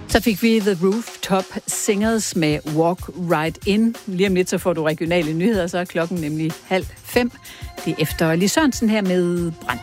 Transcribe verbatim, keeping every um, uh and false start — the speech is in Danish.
Så fik vi The Rooftop Singers med Walk Right In. Lige om lidt så får du regionale nyheder, så er klokken nemlig halv fem. Det er efter Lis Sørensen her med Brand.